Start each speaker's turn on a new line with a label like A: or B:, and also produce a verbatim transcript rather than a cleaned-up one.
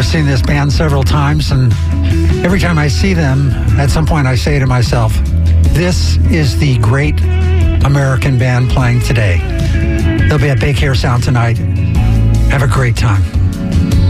A: I've seen this band several times, and every time I see them, at some point I say to myself, this is the great American band playing today. They'll be at Big Hair Sound tonight. Have a great time.